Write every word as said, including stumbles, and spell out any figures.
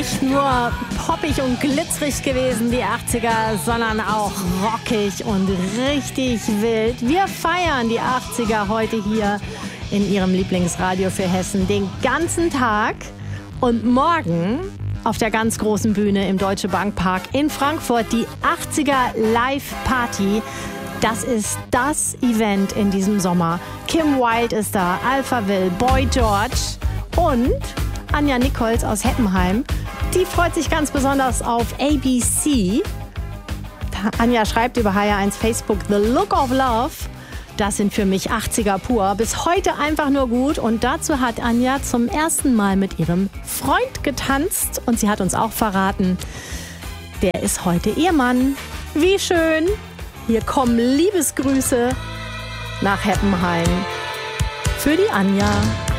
nicht nur poppig und glitzerig gewesen, die achtziger, sondern auch rockig und richtig wild. Wir feiern die achtziger heute hier in Ihrem Lieblingsradio für Hessen den ganzen Tag. Und morgen auf der ganz großen Bühne im Deutsche Bank Park in Frankfurt die achtziger Live Party. Das ist das Event in diesem Sommer. Kim Wilde ist da, Alphaville, Boy George und Anja Nichols aus Heppenheim. Die freut sich ganz besonders auf A B C. Anja schreibt über H R eins Facebook, The Look of Love. Das sind für mich achtziger pur. Bis heute einfach nur gut. Und dazu hat Anja zum ersten Mal mit ihrem Freund getanzt. Und sie hat uns auch verraten, der ist heute Ehemann. Wie schön. Hier kommen Liebesgrüße nach Heppenheim für die Anja.